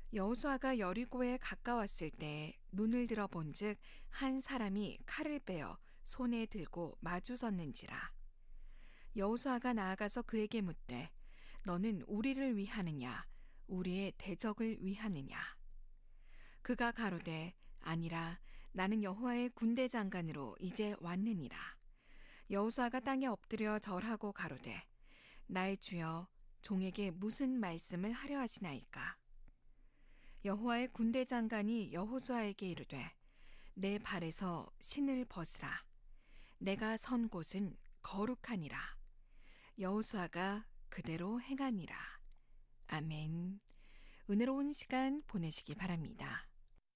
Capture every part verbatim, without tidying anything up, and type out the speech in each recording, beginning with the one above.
여호수아가 여리고에 가까웠을 때 눈을 들어 본즉 한 사람이 칼을 빼어 손에 들고 마주 섰는지라. 여호수아가 나아가서 그에게 묻되 너는 우리를 위하느냐 우리의 대적을 위하느냐. 그가 가로되 아니라 나는 여호와의 군대 장관으로 이제 왔느니라. 여호수아가 땅에 엎드려 절하고 가로되 나의 주여 종에게 무슨 말씀을 하려 하시나이까. 여호와의 군대 장관이 여호수아에게 이르되 내 발에서 신을 벗으라. 내가 선 곳은 거룩하니라. 여호수아가 그대로 행하니라. 아멘. 은혜로운 시간 보내시기 바랍니다.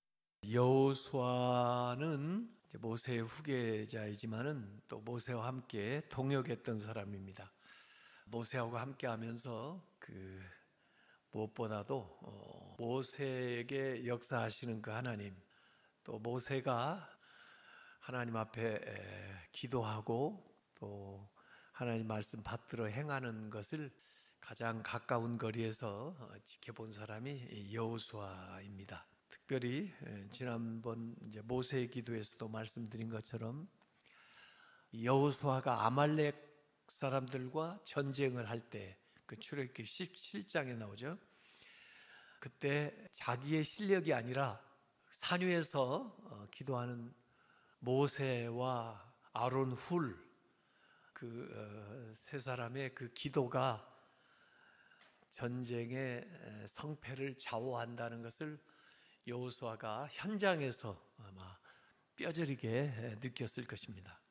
여호수아는 모세의 후계자이지만은 또 모세와 함께 동역했던 사람입니다. 모세하고 함께하면서 그 무엇보다도 어, 모세에게 역사하시는 그 하나님, 또 모세가 하나님 앞에 에, 기도하고 또 하나님 말씀 받들어 행하는 것을 가장 가까운 거리에서 어, 지켜본 사람이 여호수아입니다. 특별히 에, 지난번 이제 모세의 기도에서도 말씀드린 것처럼 여호수아가 아말렉 사람들과 전쟁을 할 때 그 출애굽기 십칠 장에 나오죠. 그때 자기의 실력이 아니라 산 위에서 기도하는 모세와 아론 훌 그 세 사람의 그 기도가 전쟁의 성패를 좌우한다는 것을 여호수아가 현장에서 아마 뼈저리게 느꼈을 것입니다.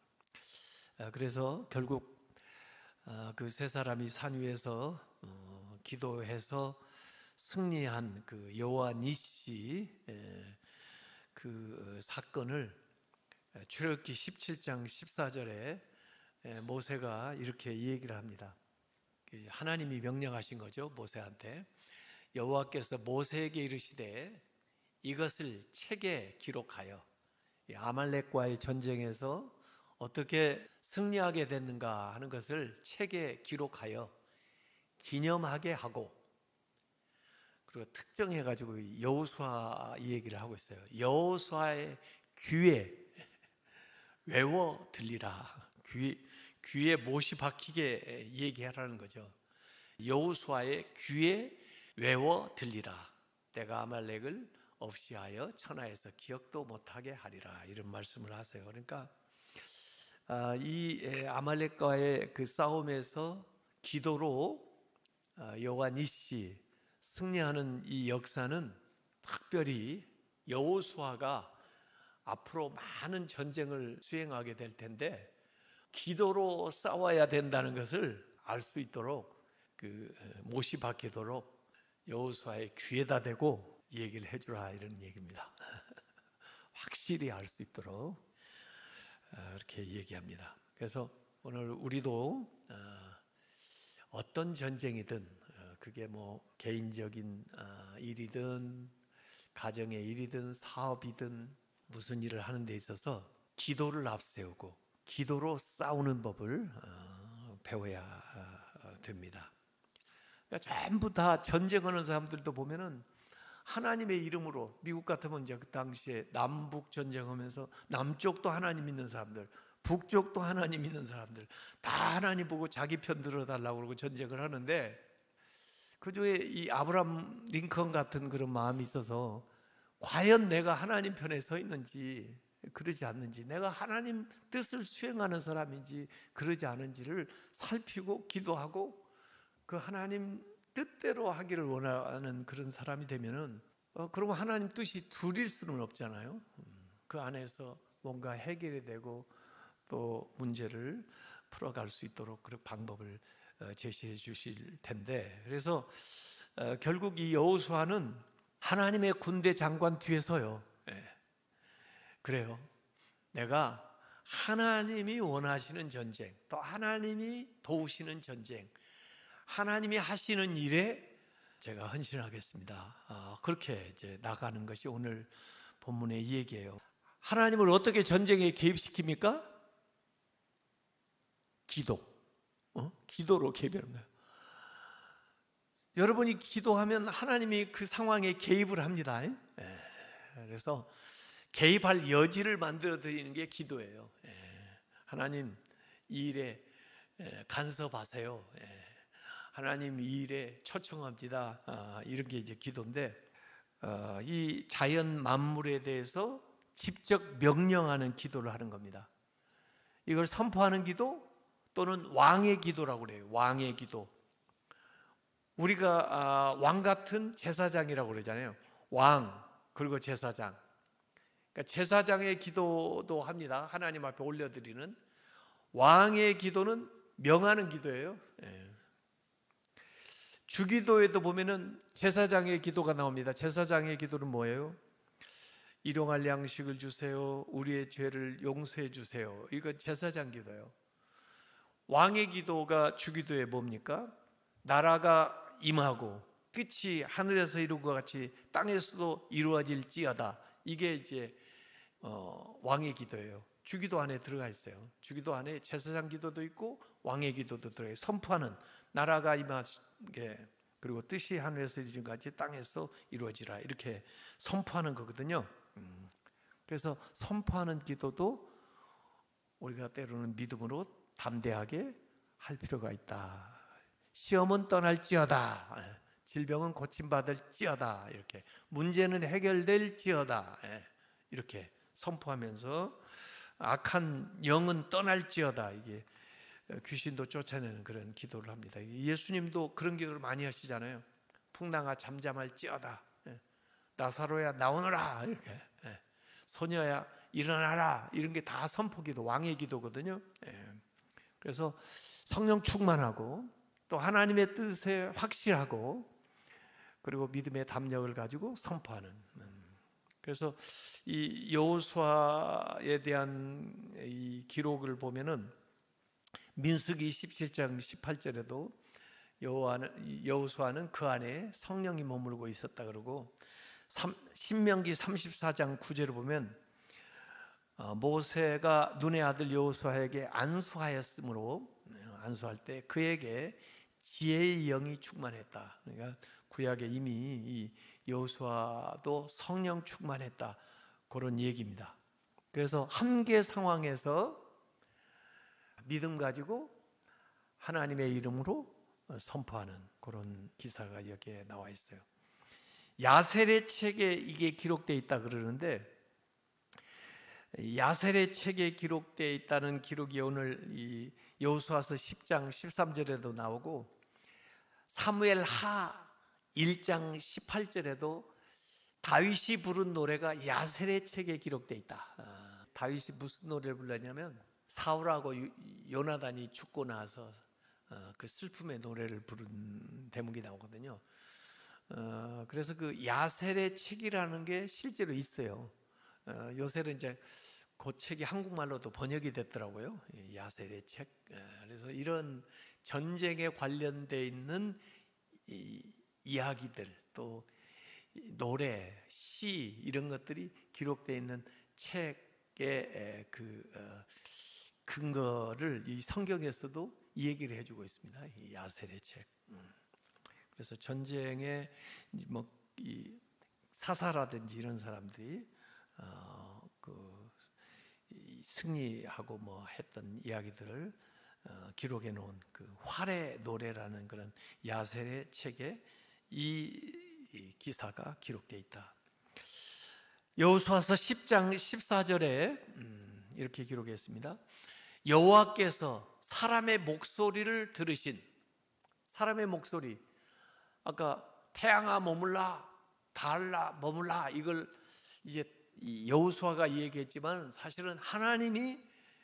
그래서 결국 그 세 사람이 산 위에서 기도해서 승리한 그 여호와 니시 그 사건을 출애굽기 십칠 장 십사 절에 모세가 이렇게 얘기를 합니다. 하나님이 명령하신 거죠. 모세한테 여호와께서 모세에게 이르시되 이것을 책에 기록하여 아말렉과의 전쟁에서 어떻게 승리하게 됐는가 하는 것을 책에 기록하여 기념하게 하고, 그리고 특정해가지고 여호수아 이 얘기를 하고 있어요. 여호수아의 귀에 외워 들리라. 귀, 귀에 못이 박히게 얘기하라는 거죠. 여호수아의 귀에 외워 들리라. 내가 아말렉을 없이하여 천하에서 기억도 못하게 하리라. 이런 말씀을 하세요. 그러니까 이 아말렉과의 그 싸움에서 기도로 여호와 니시 승리하는 이 역사는 특별히 여호수아가 앞으로 많은 전쟁을 수행하게 될 텐데 기도로 싸워야 된다는 것을 알 수 있도록 그 못이 박히도록 여호수아의 귀에다 대고 얘기를 해주라 이런 얘기입니다. 확실히 알 수 있도록 이렇게 얘기합니다. 그래서 오늘 우리도 어떤 전쟁이든 그게 뭐 개인적인 일이든 가정의 일이든 사업이든 무슨 일을 하는 데 있어서 기도를 앞세우고 기도로 싸우는 법을 배워야 됩니다. 그러니까 전부 다 전쟁하는 사람들도 보면은 하나님의 이름으로, 미국 같으면 이제 그 당시에 남북 전쟁하면서 남쪽도 하나님 믿는 사람들, 북쪽도 하나님 믿는 사람들 다 하나님 보고 자기 편 들어달라고 그러고 전쟁을 하는데, 그 중에 이 아브라함 링컨 같은 그런 마음이 있어서 과연 내가 하나님 편에 서 있는지 그러지 않는지, 내가 하나님 뜻을 수행하는 사람인지 그러지 않은지를 살피고 기도하고 그 하나님 뜻대로 하기를 원하는 그런 사람이 되면은 어, 그러면 하나님 뜻이 둘일 수는 없잖아요. 그 안에서 뭔가 해결이 되고 또 문제를 풀어갈 수 있도록 그런 방법을 제시해 주실 텐데, 그래서 어, 결국 이 여호수아는 하나님의 군대 장관 뒤에 서요. 네. 그래요. 내가 하나님이 원하시는 전쟁, 또 하나님이 도우시는 전쟁, 하나님이 하시는 일에 제가 헌신하겠습니다. 아, 그렇게 이제 나가는 것이 오늘 본문의 이 얘기예요. 하나님을 어떻게 전쟁에 개입시킵니까? 기도. 어? 기도로 개입하는 거예요. 여러분이 기도하면 하나님이 그 상황에 개입을 합니다. 예. 그래서 개입할 여지를 만들어 드리는 게 기도예요. 예. 하나님 이 일에 간섭하세요. 예. 하나님 이 일에 초청합니다. 아, 이런 게 이제 기도인데, 어, 이 자연 만물에 대해서 직접 명령하는 기도를 하는 겁니다. 이걸 선포하는 기도 또는 왕의 기도라고 그래요. 왕의 기도. 우리가 아, 왕 같은 제사장이라고 그러잖아요. 왕 그리고 제사장. 그러니까 제사장의 기도도 합니다. 하나님 앞에 올려드리는. 왕의 기도는 명하는 기도예요. 예. 주기도에도 보면은 제사장의 기도가 나옵니다. 제사장의 기도는 뭐예요? 일용할 양식을 주세요. 우리의 죄를 용서해 주세요. 이건 제사장 기도예요. 왕의 기도가 주기도에 뭡니까? 나라가 임하고 뜻이 하늘에서 이루고 같이 땅에서도 이루어질지어다. 이게 이제 어, 왕의 기도예요. 주기도 안에 들어가 있어요. 주기도 안에 제사장 기도도 있고 왕의 기도도 들어가요. 선포하는 나라가 임하게 그리고 뜻이 하늘에서 이루어진 같이 땅에서 이루어지라 이렇게 선포하는 거거든요. 음. 그래서 선포하는 기도도 우리가 때로는 믿음으로 담대하게 할 필요가 있다. 시험은 떠날지어다. 질병은 고침받을지어다. 이렇게 문제는 해결될지어다. 이렇게 선포하면서 악한 영은 떠날지어다. 이게 귀신도 쫓아내는 그런 기도를 합니다. 예수님도 그런 기도를 많이 하시잖아요. 풍랑아 잠잠할지어다. 나사로야 나오너라. 이렇게 소녀야 일어나라. 이런 게 다 선포기도, 왕의 기도거든요. 그래서 성령 충만하고 또 하나님의 뜻에 확실하고 그리고 믿음의 담력을 가지고 선포하는. 그래서 이 여호수아에 대한 이 기록을 보면은 민수기 이십칠 장 십팔 절에도 여호와는 여호수아는 그 안에 성령이 머물고 있었다 그러고, 신명기 삼십사 장 구 절을 보면 모세가 눈의 아들 여호수아에게 안수하였으므로 안수할 때 그에게 지혜의 영이 충만했다. 그러니까 구약에 이미 이 여호수아도 성령 충만했다 그런 얘기입니다. 그래서 한계 상황에서 믿음 가지고 하나님의 이름으로 선포하는 그런 기사가 여기에 나와 있어요. 야셀의 책에 이게 기록되어 있다 그러는데, 야셀의 책에 기록되어 있다는 기록이 오늘 이 여호수아서 십 장 십삼 절에도 나오고 사무엘 하 일 장 십팔 절에도 다윗이 부른 노래가 야셀의 책에 기록되어 있다. 아, 다윗이 무슨 노래를 불렀냐면 사울하고 요나단이 죽고 나서 어, 그 슬픔의 노래를 부른 대목이 나오거든요. 어, 그래서 그 야셀의 책이라는 게 실제로 있어요. 어, 요새는 이제 그 책이 한국말로도 번역이 됐더라고요. 야셀의 책. 그래서 이런 전쟁에 관련돼 있는 이 이야기들, 또 노래, 시 이런 것들이 기록되어 있는 책의 그 어, 근거를 이 성경에서도 이 얘기를 해주고 있습니다. 이 야셀의 책. 그래서 전쟁에 뭐 이 사사라든지 이런 사람들이 어, 그 승리하고 뭐 했던 이야기들을 어, 기록해 놓은 그 활의 노래라는 그런 야셀의 책에 이, 이 기사가 기록되어 있다. 여호수아서 십 장 십사 절에 음, 이렇게 기록했습니다. 여호와께서 사람의 목소리를 들으신, 사람의 목소리, 아까 태양아 머물라, 달라 머물라, 이걸 이제 여호수아가 얘기했지만 사실은 하나님이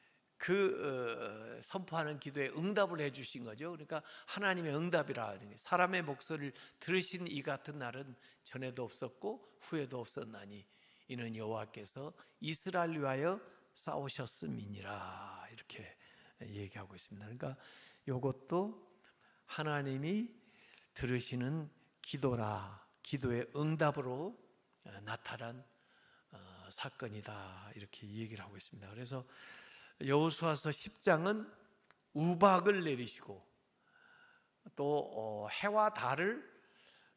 그 어, 선포하는 기도에 응답을 해주신 거죠. 그러니까 하나님의 응답이라. 사람의 목소리를 들으신 이 같은 날은 전에도 없었고 후에도 없었나니 이는 여호와께서 이스라엘 위하여 싸우셨음이니라. 이렇게 얘기하고 있습니다. 그러니까 이것도 하나님이 들으시는 기도라, 기도의 응답으로 나타난 사건이다, 이렇게 얘기를 하고 있습니다. 그래서 여호수아서 십 장은 우박을 내리시고 또 해와 달을